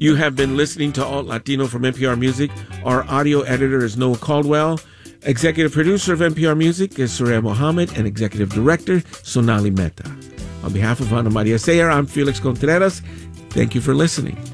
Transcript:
You have been listening to Alt Latino from NPR Music. Our audio editor is Noah Caldwell. Executive producer of NPR Music is Surya Mohammed, and executive director, Sonali Mehta. On behalf of Ana Maria Sayer, I'm Felix Contreras. Thank you for listening.